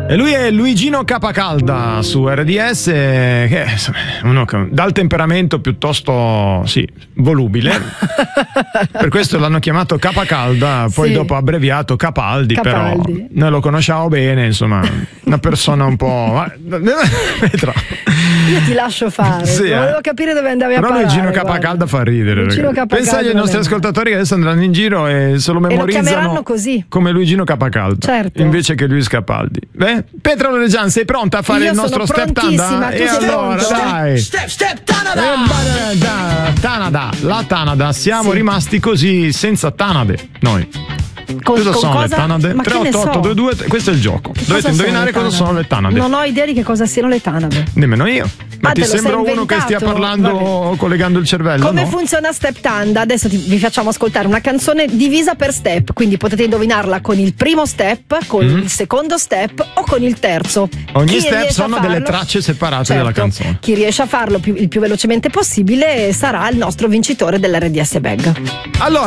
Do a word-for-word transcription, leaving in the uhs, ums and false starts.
E lui è Luigino Capacalda su R D S, che è uno dal temperamento piuttosto sì, volubile. Per questo l'hanno chiamato Capacalda, poi sì. dopo abbreviato Capaldi, Capaldi, però noi lo conosciamo bene, insomma, una persona un po'. Io ti lascio fare, sì, volevo eh. capire dove andavi a però parare. Però Luigino Capacalda fa ridere. Pensa agli nostri ascoltatori che adesso andranno in giro e se lo memorizzano e lo chiameranno così, come Luigino Capacalda, certo. invece che Luis Capaldi. Beh, Petra Loregian, sei pronta a fare Io il nostro step Tanada? E allora pronto? dai, step step Tanada. Eh, Tanada, la Tanada, siamo sì. rimasti così senza Tanade noi. Con, cosa con sono cosa? le Tanade? Ma tre otto otto due due, questo è il gioco. Che dovete indovinare cosa sono le Tanade. Non ho idea di che cosa siano le Tanade. Nemmeno io. Ma ah, ti sembra uno che stia parlando Vabbè. collegando il cervello? Come no? funziona Step Tanda? Adesso ti, vi facciamo ascoltare una canzone divisa per step, quindi potete indovinarla con il primo step, con mm-hmm. il secondo step o con il terzo. Ogni Chi step sono farlo, delle tracce separate certo, della canzone. Chi riesce a farlo più, il più velocemente possibile sarà il nostro vincitore dell'R D S Bag. Allora